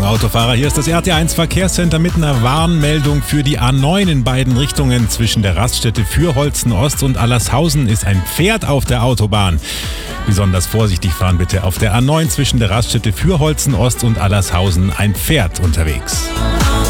Achtung Autofahrer, hier ist das RT1 Verkehrscenter mit einer Warnmeldung für die A9 in beiden Richtungen. Zwischen der Raststätte Fürholzen Ost und Allershausen ist ein Pferd auf der Autobahn. Besonders vorsichtig fahren bitte. Auf der A9 zwischen der Raststätte Fürholzen Ost und Allershausen ein Pferd unterwegs.